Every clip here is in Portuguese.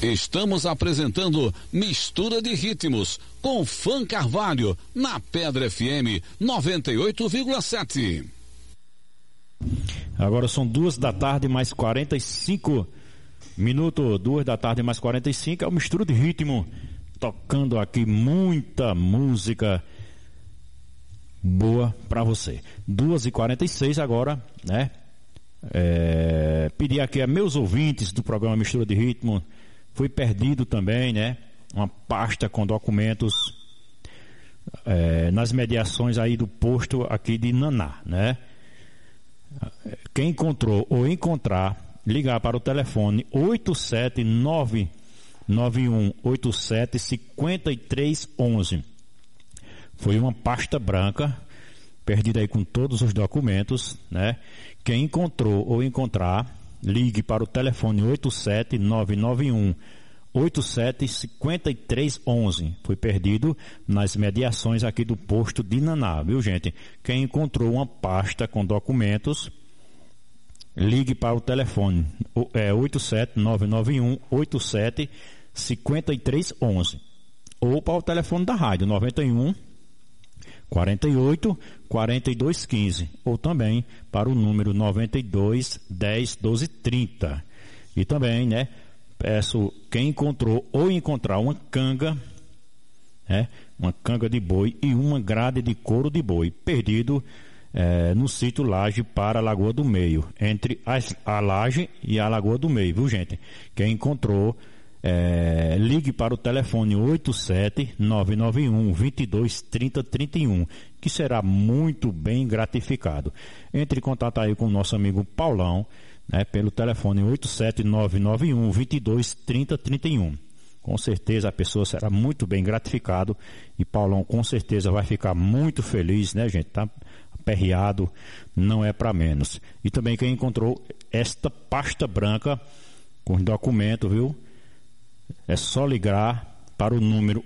Estamos apresentando Mistura de Ritmos com Fã Carvalho na Pedra FM 98,7. Agora são 2h mais 45 minutos. 2h mais 45 é o Mistura de Ritmo, tocando aqui muita música boa pra você. 2h46 agora, né? Pedir aqui a meus ouvintes do programa Mistura de Ritmo. Foi perdido também, né? Uma pasta com documentos nas mediações aí do posto aqui de Naná, né? Quem encontrou ou encontrar, ligar para o telefone 87991875311. Foi uma pasta branca perdida aí com todos os documentos, né? Quem encontrou ou encontrar, ligue para o telefone 87991875311. Foi perdido nas mediações aqui do posto de Naná, viu, gente? Quem encontrou uma pasta com documentos, ligue para o telefone 87991875311 ou para o telefone da rádio 91 48 42 15 ou também para o número 92 10 12 30. E também, né, peço quem encontrou ou encontrar uma canga, né, uma canga de boi e uma grade de couro de boi perdido no sítio Laje para a Lagoa do Meio, entre a Laje e a Lagoa do Meio, viu, gente? Quem encontrou, ligue para o telefone 87991223031, que será muito bem gratificado. Entre em contato aí com o nosso amigo Paulão, né, pelo telefone 87991223031. Com certeza a pessoa será muito bem gratificado e Paulão com certeza vai ficar muito feliz, né, gente? Tá aperreado, não é para menos. E também quem encontrou esta pasta branca com os documentos, viu? É só ligar para o número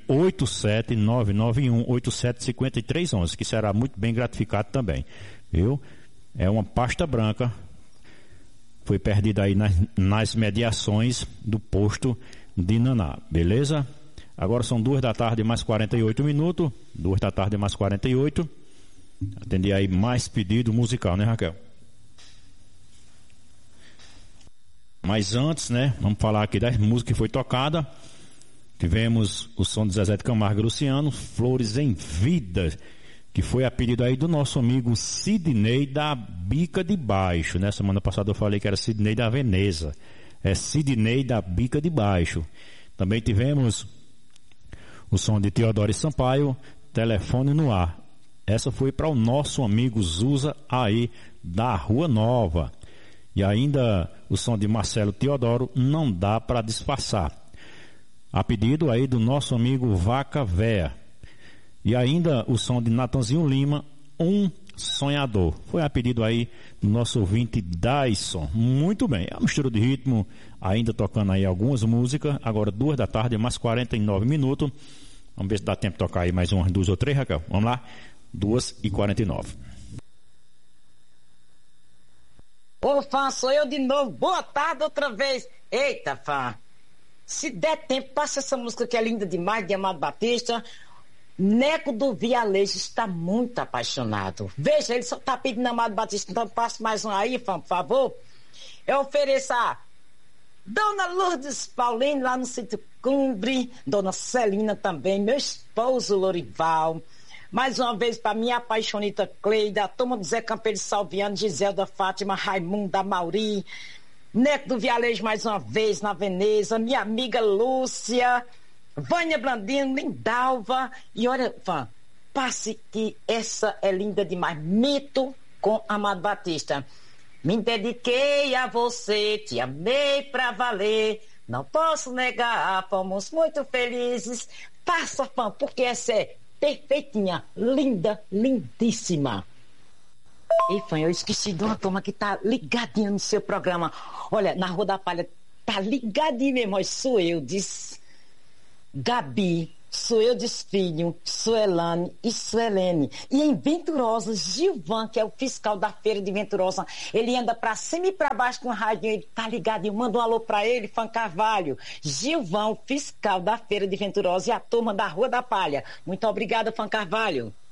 87991875311, que será muito bem gratificado também, viu? É uma pasta branca, foi perdida aí nas mediações do posto de Naná, beleza? Agora são 2h mais 48 minutos, 2h mais 48. Atendi aí mais pedido musical, né, Raquel? Mas antes, né, vamos falar aqui das músicas que foi tocada. Tivemos o som de Zezé de Camargo e Luciano, Flores em Vida, que foi a pedido aí do nosso amigo Sidney da Bica de Baixo, né? Semana passada eu falei que era Sidney da Veneza. É Sidney da Bica de Baixo. Também tivemos o som de Teodoro Sampaio, Telefone no Ar. Essa foi para o nosso amigo Zusa aí da Rua Nova. E ainda o som de Marcelo Teodoro, Não Dá para Disfarçar. A pedido aí do nosso amigo Vaca Véia. E ainda o som de Natanzinho Lima, Um Sonhador. Foi a pedido aí do nosso ouvinte Dyson. Muito bem, a mistura de ritmo, ainda tocando aí algumas músicas. Agora 2h mais 49 minutos. Vamos ver se dá tempo de tocar aí mais umas 2 ou 3, Raquel. Vamos lá? 2h49. Ô, fã, sou eu de novo. Boa tarde outra vez. Eita, fã. Se der tempo, passa essa música que é linda demais, de Amado Batista. Neco do Vialejo está muito apaixonado. Veja, ele só está pedindo Amado Batista. Então passe mais um aí, fã, por favor. Eu ofereço a Dona Lourdes Paulino lá no sítio Cumbre. Dona Celina também. Meu esposo Lorival. Mais uma vez para minha apaixonita Cleida, a turma do Zé Campeiro Salviano, Giselda Fátima, Raimundo, Mauri, Neto do Vialejo mais uma vez na Veneza, minha amiga Lúcia, Vânia Blandino, Lindalva, e olha, fã, passe que essa é linda demais, Mito com Amado Batista. Me dediquei a você, te amei pra valer, não posso negar, fomos muito felizes. Passa, fã, porque essa é perfeitinha, linda, lindíssima. E fã, eu esqueci de uma turma que tá ligadinha no seu programa. Olha, na Rua da Palha, tá ligadinha mesmo, sou eu, diz Gabi, Sueldes Filho, Suelane e Suelene. E em Venturosa, Gilvan, que é o fiscal da feira de Venturosa, ele anda pra cima e pra baixo com o rádio, ele tá ligado, eu mando um alô pra ele, Fã Carvalho. Gilvan, o fiscal da feira de Venturosa e a turma da Rua da Palha. Muito obrigada, Fã Carvalho.